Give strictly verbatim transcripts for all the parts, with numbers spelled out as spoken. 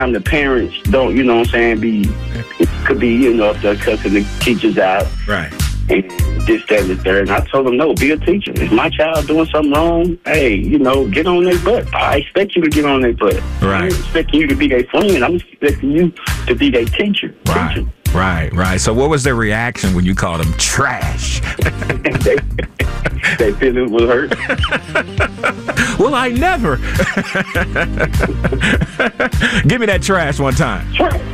the parents don't, you know what I'm saying, be, it could be, you know, if they're cussing the teachers out. Right. And this, that, and the third. And I told them, no, be a teacher. If my child doing something wrong, hey, you know, get on their butt. I expect you to get on their butt. Right. I'm expecting you to be their friend. I'm expecting you to be their teacher. Right. Teacher. Right, right. So what was their reaction when you called them trash? they, they feel it will hurt. Well, I never. Give me that trash one time.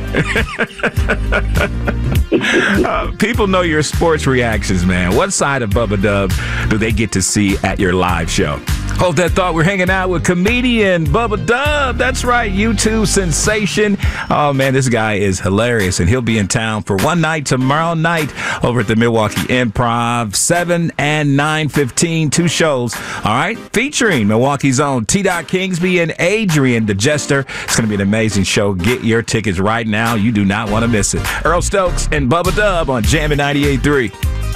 uh, people know your sports reactions, man. What side of Bubba Dub do they get to see at your live show? Hope that thought we're hanging out with comedian Bubba Dub. That's right, YouTube sensation. Oh, man, this guy is hilarious, and he'll be in town for one night tomorrow night over at the Milwaukee Improv, seven and nine fifteen, two shows, all right, featuring Milwaukee's own T. Kingsby and Adrian the Jester. It's going to be an amazing show. Get your tickets right now. You do not want to miss it. Earl Stokes and Bubba Dub on Jammin' ninety-eight point three.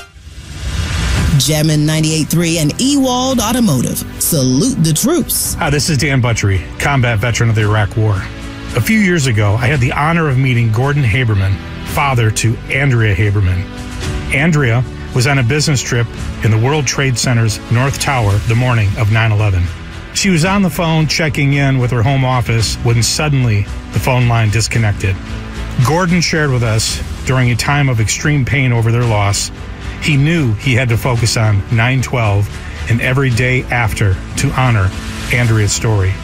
Jammin' ninety-eight point three and Ewald Automotive. Salute the troops. Hi, this is Dan Butchery, combat veteran of the Iraq War. A few years ago, I had the honor of meeting Gordon Haberman, father to Andrea Haberman. Andrea was on a business trip in the World Trade Center's North Tower the morning of nine eleven. She was on the phone checking in with her home office when suddenly the phone line disconnected. Gordon shared with us, during a time of extreme pain over their loss, he knew he had to focus on nine twelve and every day after to honor Andrea's story.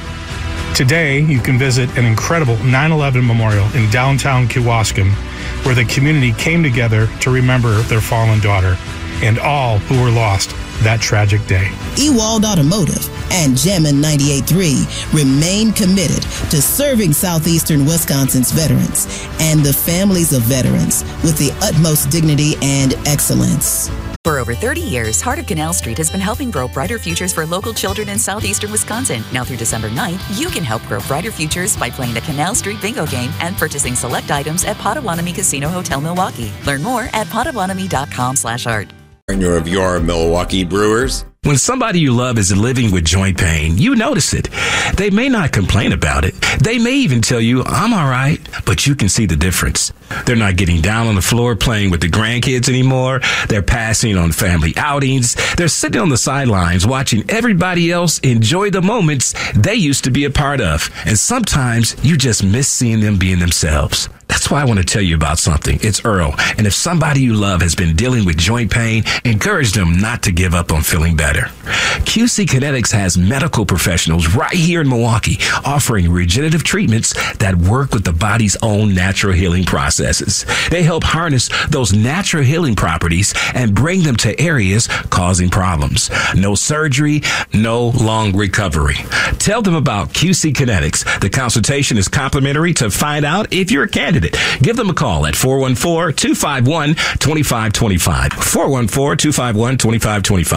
Today, you can visit an incredible nine eleven memorial in downtown Kewaskum, where the community came together to remember their fallen daughter and all who were lost that tragic day. Ewald Automotive and Jammin' ninety-eight point three remain committed to serving southeastern Wisconsin's veterans and the families of veterans with the utmost dignity and excellence. For over thirty years, Heart of Canal Street has been helping grow brighter futures for local children in southeastern Wisconsin. Now through December ninth, you can help grow brighter futures by playing the Canal Street Bingo game and purchasing select items at Potawatomi Casino Hotel Milwaukee. Learn more at potawatomi.com slash art. Of your Milwaukee Brewers. When somebody you love is living with joint pain, you notice it. They may not complain about it. They may even tell you, I'm all right, but you can see the difference. They're not getting down on the floor playing with the grandkids anymore. They're passing on family outings. They're sitting on the sidelines watching everybody else enjoy the moments they used to be a part of. And sometimes you just miss seeing them being themselves. That's why I want to tell you about something. It's Earl. And if somebody you love has been dealing with joint pain, encourage them not to give up on feeling better. Q C Kinetics has medical professionals right here in Milwaukee offering regenerative treatments that work with the body's own natural healing processes. They help harness those natural healing properties and bring them to areas causing problems. No surgery, no long recovery. Tell them about Q C Kinetics. The consultation is complimentary to find out if you're a candidate. Give them a call at four one four, two five one, two five two five. four one four, two five one, two five two five.